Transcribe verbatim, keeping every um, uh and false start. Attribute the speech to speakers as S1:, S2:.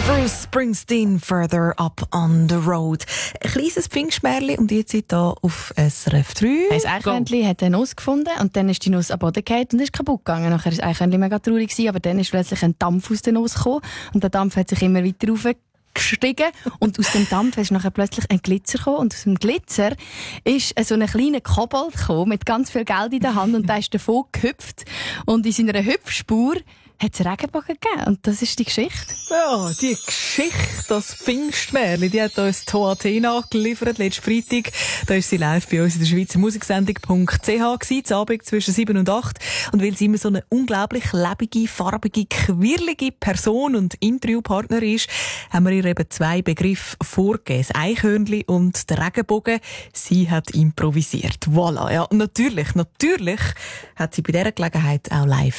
S1: Bruce Springsteen, Further Up on the Road. Ein kleines Pfingstmärchen und jetzt hier auf S R F drei.
S2: Ein Eichhörnchen hat eine Nuss gefunden und dann ist die Nuss am Boden gefallen und ist kaputt gegangen. Nachher war das Eichhörnchen mega traurig, aber dann ist plötzlich ein Dampf aus der Nuss gekommen und der Dampf hat sich immer weiter raufgestiegen und aus dem Dampf ist nachher plötzlich ein Glitzer gekommen und aus dem Glitzer ist so ein kleiner Kobold gekommen mit ganz viel Geld in der Hand und der ist davon gehüpft und in seiner Hüpfspur hat es Regenbogen gegeben. Und das ist die Geschichte.
S1: Ja, die Geschichte, das Pfingstmärchen, die hat uns Toa Tena geliefert, letzten Freitag. Da ist sie live bei uns in der Schweizer Musiksendung Punkt c h gewesen, am Abend zwischen sieben und acht. Und weil sie immer so eine unglaublich lebige, farbige, quirlige Person und Interviewpartner ist, haben wir ihr eben zwei Begriffe vorgegeben. Das Eichhörnchen und der Regenbogen. Sie hat improvisiert. Voilà. Ja, und natürlich, natürlich hat sie bei dieser Gelegenheit auch live